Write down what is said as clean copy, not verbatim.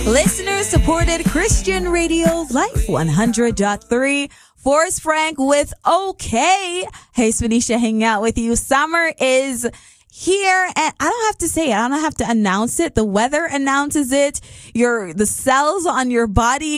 Listener-supported Christian Radio, Life 100.3. Forrest Frank with OK. Hey, Spanisha, hanging out with you. Summer is here, and I don't have to say it. I don't have to announce it. The weather announces it. The cells on your body